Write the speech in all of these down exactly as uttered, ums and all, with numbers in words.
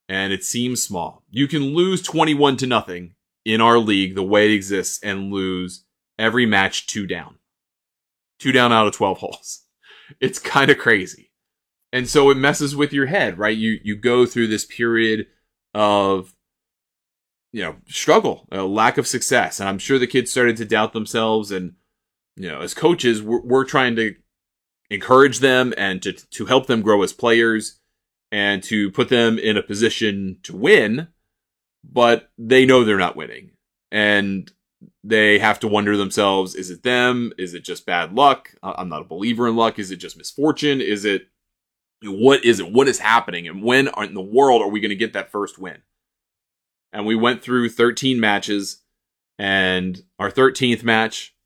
and it seems small. You can lose twenty-one to nothing in our league the way it exists and lose every match two down. Two down out of twelve holes. It's kind of crazy. And so it messes with your head, right? You you go through this period of, you know, struggle, a lack of success. And I'm sure the kids started to doubt themselves. And, you know, as coaches, we're, we're trying to encourage them and to, to help them grow as players and to put them in a position to win. But they know they're not winning. And they have to wonder themselves, is it them? Is it just bad luck? I'm not a believer in luck. Is it just misfortune? Is it, what is it? What is happening? And when in the world are we going to get that first win? And we went through thirteen matches, and our thirteenth match,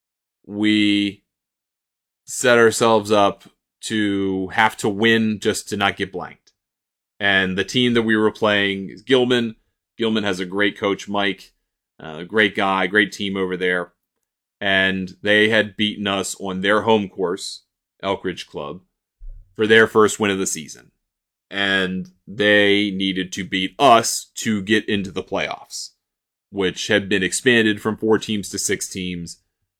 we set ourselves up to have to win just to not get blanked. And the team that we were playing is Gilman. Gilman has a great coach, Mike. Uh, great guy, great team over there. And they had beaten us on their home course, Elk Ridge Club, for their first win of the season. And they needed to beat us to get into the playoffs, which had been expanded from four teams to six teams.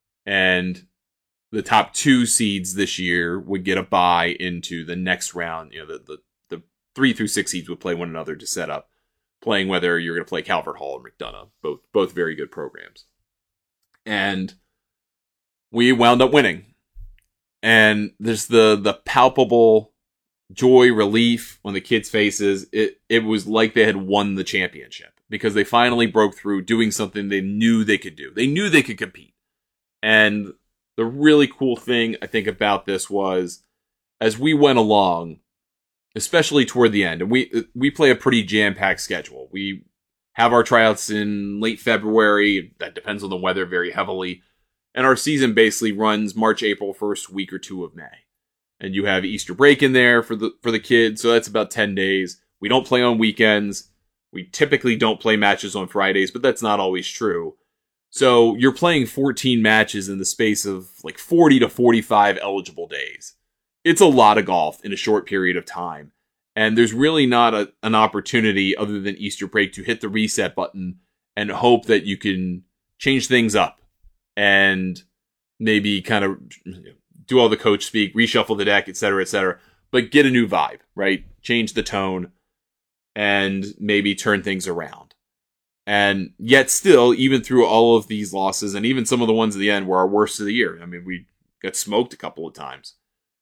And the top two seeds this year would get a bye into the next round. You know, the, the, the three through six seeds would play one another to set up, playing whether you're going to play Calvert Hall or McDonough, both both very good programs. And we wound up winning. And there's the the palpable joy, relief on the kids' faces. It it was like they had won the championship because they finally broke through doing something they knew they could do. They knew they could compete. And the really cool thing I think about this was as we went along, especially toward the end, and we we play a pretty jam-packed schedule. We have our tryouts in late February. That depends on the weather very heavily. And our season basically runs March, April, first week or two of May. And you have Easter break in there for the for the kids, so that's about ten days. We don't play on weekends. We typically don't play matches on Fridays, but that's not always true. So you're playing fourteen matches in the space of like forty to forty-five eligible days. It's a lot of golf in a short period of time. And there's really not a, an opportunity other than Easter break to hit the reset button and hope that you can change things up and maybe kind of do all the coach speak, reshuffle the deck, et cetera, et cetera, but get a new vibe, right? Change the tone and maybe turn things around. And yet still, even through all of these losses and even some of the ones at the end were our worst of the year. I mean, we got smoked a couple of times.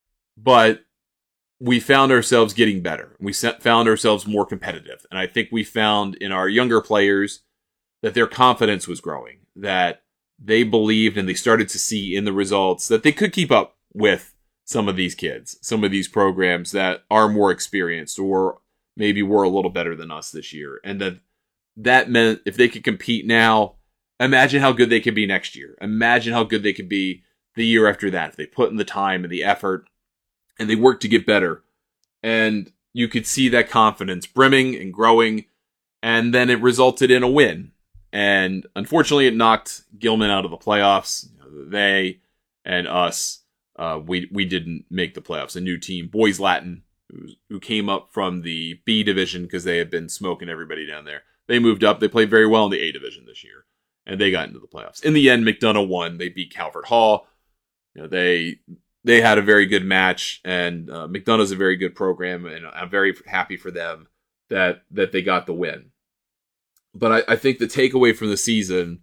But we found ourselves getting better. We found ourselves more competitive. And I think we found in our younger players that their confidence was growing, that they believed and they started to see in the results that they could keep up with some of these kids, some of these programs that are more experienced or maybe were a little better than us this year. And that that meant if they could compete now, imagine how good they could be next year. Imagine how good they could be the year after that if they put in the time and the effort and they worked to get better. And you could see that confidence brimming and growing. And then it resulted in a win. And unfortunately, it knocked Gilman out of the playoffs. They and us, uh, we we didn't make the playoffs. A new team, Boys Latin, who, who came up from the B division because they had been smoking everybody down there. They moved up. They played very well in the A division this year. And they got into the playoffs. In the end, McDonough won. They beat Calvert Hall. You know, they... They had a very good match, and uh, McDonough's a very good program, and I'm very happy for them that that they got the win. But I, I think the takeaway from the season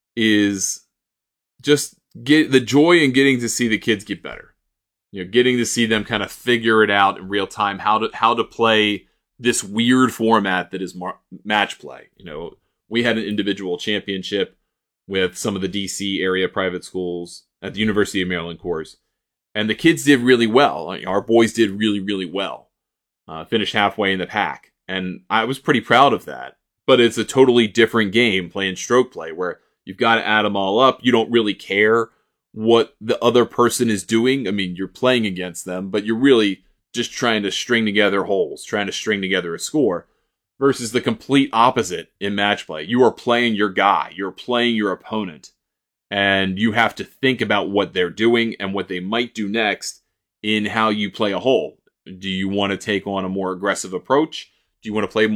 is just get the joy in getting to see the kids get better. You know, getting to see them kind of figure it out in real time, how to how to play this weird format that is mar- match play. You know, we had an individual championship with some of the D C area private schools at the University of Maryland course. And the kids did really well. Our boys did really, really well. Uh, finished halfway in the pack. And I was pretty proud of that. But it's a totally different game playing stroke play where you've got to add them all up. You don't really care what the other person is doing. I mean, you're playing against them, but you're really just trying to string together holes, trying to string together a score. Versus the complete opposite in match play. You are playing your guy. You're playing your opponent. And you have to think about what they're doing and what they might do next in how you play a hole. Do you want to take on a more aggressive approach? Do you want to play